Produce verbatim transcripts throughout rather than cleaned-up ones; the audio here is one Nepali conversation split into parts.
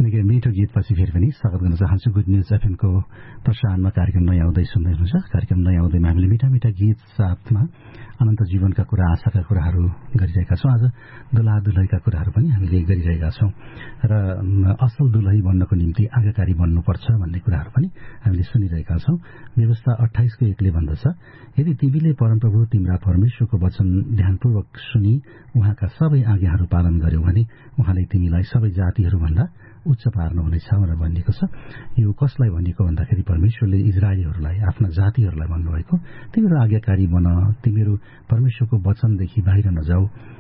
निकै मिठो गीतपछि फेरि पनि स्वागत गर्न चाहन्छु। गुड न्युज एफएमको प्रसारणमा कार्यक्रम नयाँ आउँदै सुन्दै हुनुहुन्छ। कार्यक्रम नयाँ आउँदैमा हामीले मिठा मिठा गीत साथमा अनन्त जीवनका कुरा, आशाका कुराहरू गरिरहेका छौँ। आज दुलहा दुलहीका कुराहरू पनि हामीले गरिरहेका छौँ र असल दुलही बन्नको निम्ति आज्ञाकारी बन्नुपर्छ भन्ने कुराहरू पनि हामीले सुनिरहेका छौँ। व्यवस्था अट्ठाइसको एकले भन्दछ, यदि तिमीले परमप्रभु तिम्रा परमेश्वरको वचन ध्यानपूर्वक सुनि उहाँका सबै आज्ञाहरू पालन गर्यौ भने उहाँले तिमीलाई सबै जातिहरूभन्दा उच्च पार्नुहुनेछ भनेर भनिएको छ। यो कसलाई भनिएको भन्दाखेरि परमेश्वरले इजरायलीहरूलाई, आफ्ना जातिहरूलाई भन्नुभएको, तिमीहरू आज्ञाकारी बन, तिमीहरू परमेश्वरको वचनदेखि बाहिर नजाऊ,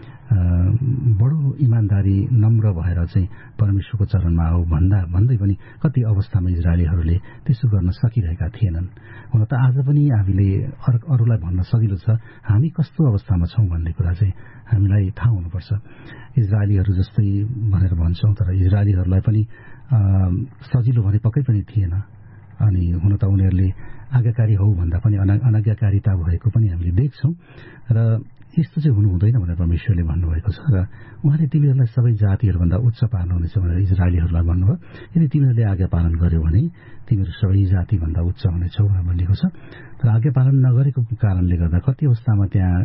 बडो इमान्दारी नम्र भएर चाहिँ परमेश्वरको चरणमा आऊ भन्दा भन्दै पनि कति अवस्थामा इजरायलीहरूले त्यसो गर्न सकिरहेका थिएनन्। हुन त आज पनि हामीले अरूलाई भन्न सजिलो छ हामी कस्तो अवस्थामा छौँ भन्ने कुरा चाहिँ हामीलाई थाहा हुनुपर्छ। इजरायलीहरू जस्तै भनेर भन्छौँ, तर इजरायलीहरूलाई पनि सजिलो भने पक्कै पनि थिएन। अनि हुन त उनीहरूले आज्ञाकारी हौ भन्दा पनि अनाज्ञाकारिता भएको पनि हामीले देख्छौँ र यस्तो चाहिँ हुनु हुँदैन भनेर परमेश्वरले भन्नुभएको छ। र उहाँले तिमीहरूलाई सबै जातिहरूभन्दा उच्च पार्नुहुनेछ भनेर इजरायलीहरूलाई भन्नुभयो। यदि तिमीहरूले आज्ञा पालन गर्यौ भने तिमीहरू सबै जातिभन्दा उच्च हुनेछौ भनेर भनिएको छ। तर आज्ञा पालन नगरेको कारणले गर्दा कति अवस्थामा त्यहाँ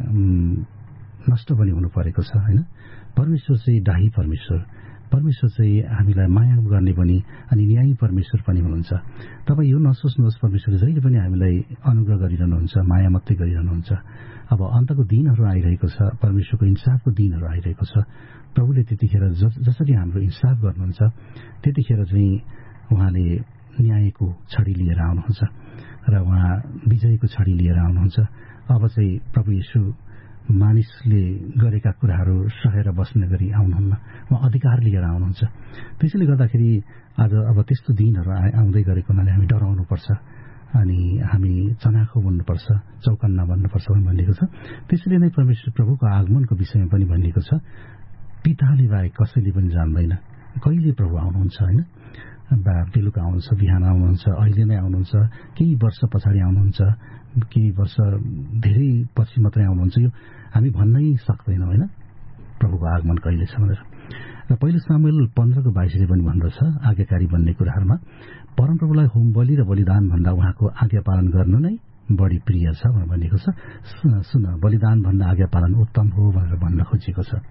नष्ट पनि हुनु परेको छ होइन। परमेश्वर चाहिँ डाही परमेश्वर, परमेश्वर चाहिँ हामीलाई माया गर्ने पनि अनि न्यायी परमेश्वर पनि हुनुहुन्छ। तपाईँ यो नसोच्नुहोस् परमेश्वरले जहिले पनि हामीलाई अनुग्रह गरिरहनुहुन्छ, माया मात्रै गरिरहनुहुन्छ। अब अन्तको दिनहरू आइरहेको छ, परमेश्वरको इन्साफको दिनहरू आइरहेको छ। प्रभुले त्यतिखेर जसरी हाम्रो इन्साफ गर्नुहुन्छ त्यतिखेर चाहिँ उहाँले न्यायको छडी लिएर आउनुहुन्छ र उहाँ विजयको छडी लिएर आउनुहुन्छ। अब चाहिँ प्रभु येशू मानिसले गरेका कुराहरू सहेर बस्ने गरी आउनुहुन्न, उहाँ अधिकार लिएर आउनुहुन्छ। त्यसैले गर्दाखेरि आज अब त्यस्तो दिनहरू आउँदै गरेको हुनाले हामी डराउनुपर्छ अनि हामी चनाखो बन्नुपर्छ, चौकन्ना बन्नुपर्छ भनिएको छ। त्यसैले नै परमेश्वर प्रभुको आगमनको विषयमा पनि भनिएको छ, पिताले बाहेक कसैले पनि जान्दैन कहिले प्रभु आउनुहुन्छ होइन। बा बेलुका आउनुहुन्छ, बिहान आउनुहुन्छ, अहिले नै आउनुहुन्छ, केही वर्ष पछाडि आउनुहुन्छ, केही वर्ष धेरै पछि मात्रै आउनुहुन्छ, यो हामी भन्नै सक्दैनौँ होइन प्रभुको आगमन कहिले छ भनेर। र पहिलो सामुएल पन्ध्रको बाइसले पनि भन्दछ आज्ञाकारी बन्ने कुराहरूमा, परमप्रभुलाई होम बलि र बलिदान भन्दा उहाँको आज्ञा पालन गर्नु नै बढी प्रिय छ भनेर भनिएको छ। सुन बलिदान भन्दा आज्ञा पालन उत्तम हो भनेर भन्न खोजिएको छ।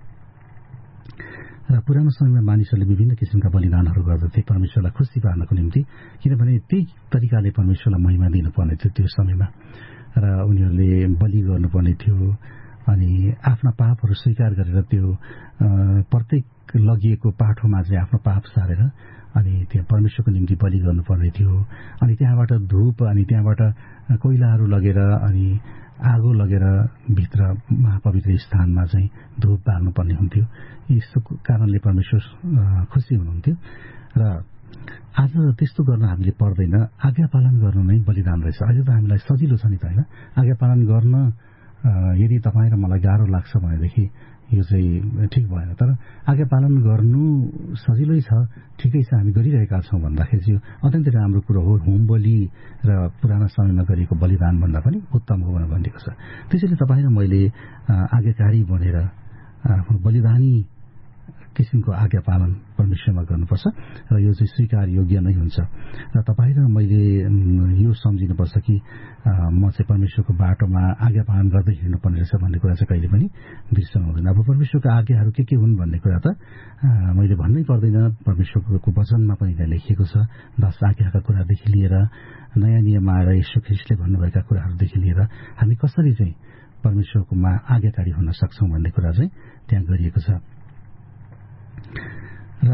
र पुरानो समयमा मानिसहरूले विभिन्न किसिमका बलिदानहरू गर्दथे परमेश्वरलाई खुसी पार्नको निम्ति, किनभने त्यही तरिकाले परमेश्वरलाई महिमा दिनुपर्ने थियो त्यो समयमा। र उनीहरूले बलि गर्नुपर्ने थियो अनि आफ्ना पापहरू स्वीकार गरेर त्यो प्रत्येक लगिएको पाठोमा चाहिँ आफ्नो पाप सारेर अनि त्यहाँ परमेश्वरको निम्ति बलि गर्नुपर्ने थियो। अनि त्यहाँबाट धूप अनि त्यहाँबाट कोइलाहरू लगेर अनि आगो लगेर भित्र महापवित्र स्थानमा चाहिँ धूप बाल्नुपर्ने हुन्थ्यो। यस्तो कारणले परमेश्वर खुसी हुनुहुन्थ्यो। र आज त्यस्तो गर्न हामीले पर्दैन, आज्ञा पालन गर्नु नै बलिदान रहेछ। अहिले त हामीलाई सजिलो छ नि त होइन। आज्ञा पालन गर्न यदि तपाईँ र मलाई गाह्रो लाग्छ भनेदेखि यो चाहिँ ठिक भएन। तर आज्ञा पालन गर्नु सजिलै छ, ठिकै छ, हामी गरिरहेका छौँ भन्दाखेरि चाहिँ अत्यन्तै राम्रो कुरो हो। होम बलि र पुरानो समयमा गरिएको बलिदान भन्दा पनि उत्तम हो भनेर भनिएको छ। त्यसैले तपाईँ र मैले आज्ञाकारी बनेर आफ्नो बलिदानी किसिमको आज्ञा पालन परमेश्वरमा गर्नुपर्छ र यो चाहिँ स्वीकार योग्य नै हुन्छ। र तपाईँ र मैले यो सम्झिनुपर्छ कि म चाहिँ परमेश्वरको बाटोमा आज्ञा पालन गर्दै हिँड्नुपर्ने रहेछ भन्ने कुरा चाहिँ कहिले पनि बिर्सनु हुँदैन। अब परमेश्वरको आज्ञाहरू के के हुन् भन्ने कुरा त मैले भन्नै पर्दैन, परमेश्वरको वचनमा पनि त्यहाँ लेखिएको छ। दश आज्ञाका कुरादेखि लिएर नयाँ नियममा आएर यीशु ख्रीष्टले भन्नुभएका कुराहरूदेखि लिएर हामी कसरी चाहिँ परमेश्वरकोमा आज्ञाकारी हुन सक्छौँ भन्ने कुरा चाहिँ त्यहाँ गरिएको छ। र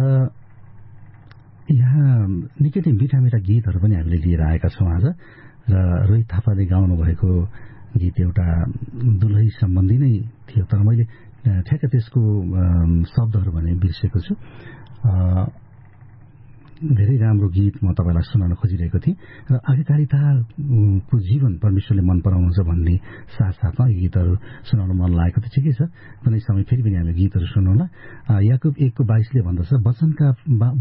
यहाँ निकै नै मिठा मिठा गीतहरू पनि हामीले लिएर आएका छौँ आज। र रोहित थापाले गाउनु भएको गीत एउटा दुलही सम्बन्धी नै थियो, तर मैले ठ्याक्क त्यसको शब्दहरू भने बिर्सेको छु। धेरै राम्रो गीत म तपाईँलाई सुनाउन खोजिरहेको थिएँ। र आज्ञाकारिताको जीवन परमेश्वरले मन पराउनुहुन्छ भन्ने साथसाथमा गीतहरू सुनाउन मन लागेको थियो। ठिकै छ, कुनै समय फेरि पनि हामी गीतहरू सुनौँला। याकुब एकको बाइसले भन्दछ, वचनका